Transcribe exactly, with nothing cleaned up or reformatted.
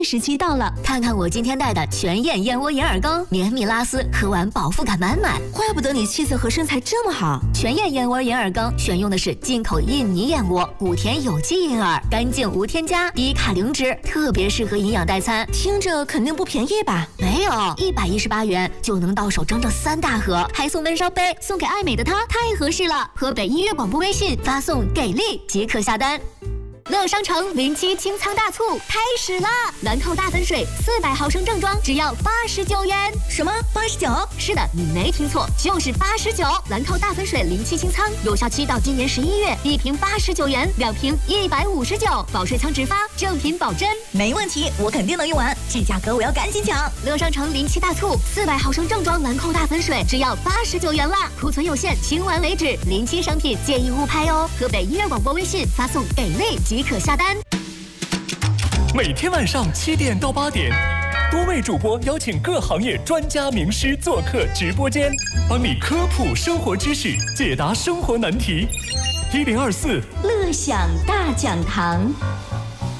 时期到了，看看我今天带的全燕燕窝银耳羹，绵密拉丝，喝完饱腹感满满。 怪不得你气色和身材这么好。 全燕燕窝银耳羹选用的是进口印尼燕窝，谷田有机银耳，干净无添加，低卡零脂，特别适合营养代餐。 听着肯定不便宜吧？ 没有，一百一十八元就能到手整整三大盒，还送温烧杯，送给爱美的她，太合适了。河北音乐广播微信发送“给力”即可下单。乐商城零七清仓大促开始啦！兰蔻大粉水四百毫升正装只要八十九元。 什么？八十九？ 是的，你没听错，就是八十九。兰蔻大粉水零七清仓有效期到今年十一月，一瓶八十九元，两瓶一百五十九，保水仓直发，正品保真。 没问题，我肯定能用完，这价格我要赶紧抢！ 乐商城零七大促，四百毫升正装兰蔻大粉水只要八十九元啦，库存有限，清完为止。临期商品建议勿拍哦。河北音乐广播微信发送“给力”即可下单。 每天晚上七点到八点，多位主播邀请各行业专家名师做客直播间，帮你科普生活知识，解答生活难题。一零二四乐享大讲堂。